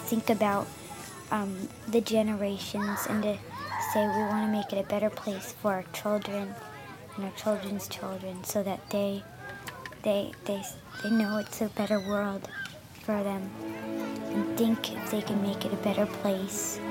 think about the generations and to say we want to make it a better place for our children and our children's children, so that they know it's a better world for them and think if they can make it a better place.